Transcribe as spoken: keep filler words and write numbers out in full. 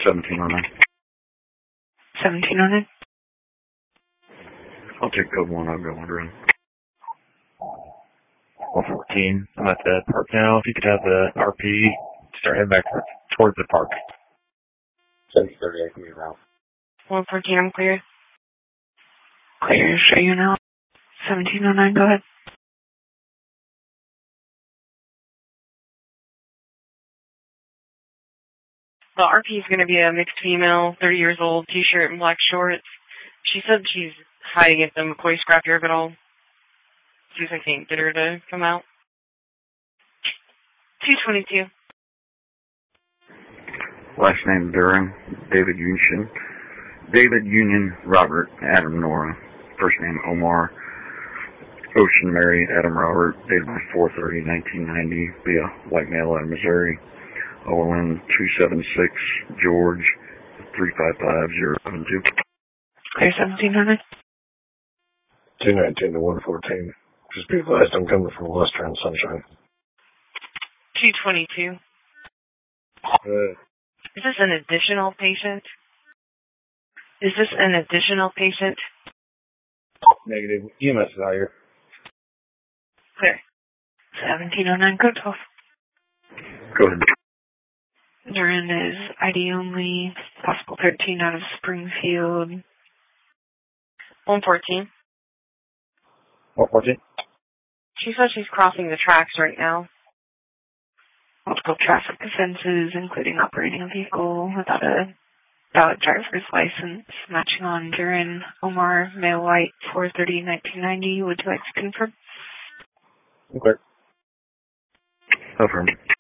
seventeen oh nine. seventeen oh nine? I'll take code one, I'll go wondering. one fourteen, I'm at the park now. If you could have the R P start heading back towards the park. seven thirty-eight, can you route? one fourteen, I'm clear. Clear, show you now. seventeen oh nine, go ahead. The R P is going to be a mixed female, thirty years old, t-shirt and black shorts. She said she's hiding at the McCoy scrapyard, but I'll see if I can get her to come out. two twenty-two. Last name Duran, David Union. David Union, Robert, Adam Nora. First name Omar. Ocean Mary, Adam Robert. Dated by four thirty nineteen ninety via white male out of Missouri. O L N two seven six, George, three five five zero seven two. Clear seventeen hundred. two nineteen to one fourteen. Just be advised I'm coming from Lester and Sunshine. two twenty-two. Uh, Is this an additional patient? Is this an additional patient? negative. E M S is out here. Clear. seventeen oh nine, code twelve. Go ahead. Duran is I D only, possible thirteen out of Springfield. one fourteen. one fourteen? She says she's crossing the tracks right now. Multiple traffic offenses, including operating a vehicle without a valid driver's license, matching on Duran Omar, male white, four thirty nineteen ninety. Would you like to confirm? Okay. Affirm.